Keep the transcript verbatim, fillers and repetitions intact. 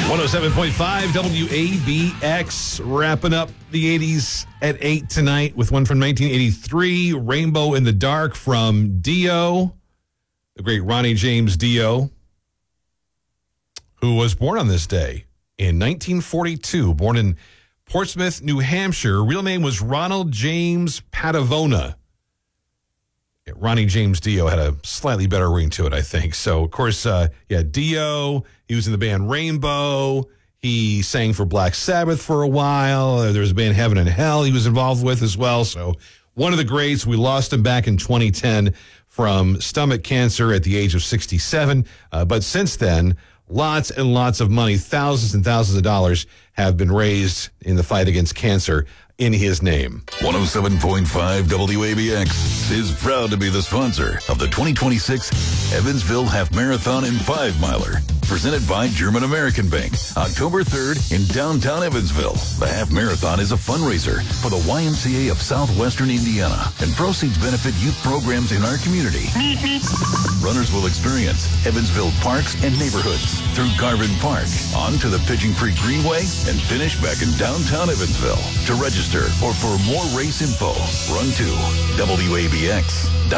one oh seven point five W A B X, wrapping up the eighties at eight tonight with one from nineteen eighty-three, Rainbow in the Dark from Dio, the great Ronnie James Dio, who was born on this day in nineteen forty-two, born in Portsmouth, New Hampshire. Real name was Ronald James Padavona. Ronnie James Dio had a slightly better ring to it, I think. So, of course, uh, yeah, Dio, he was in the band Rainbow. He sang for Black Sabbath for a while. There was a band Heaven and Hell he was involved with as well. So, one of the greats. We lost him back in twenty ten from stomach cancer at the age of sixty-seven. Uh, but since then, lots and lots of money, thousands and thousands of dollars have been raised in the fight against cancer in his name. one oh seven point five W A B X is proud to be the sponsor of the twenty twenty-six Evansville Half Marathon and Five Miler, presented by German American Bank, October third in downtown Evansville. The Half Marathon is a fundraiser for the Y M C A of Southwestern Indiana, and proceeds benefit youth programs in our community. Runners will experience Evansville parks and neighborhoods through Garvin Park, on to the Pigeon Creek Greenway, and finish back in downtown Evansville. To register or for more race info, run to W A B X dot com.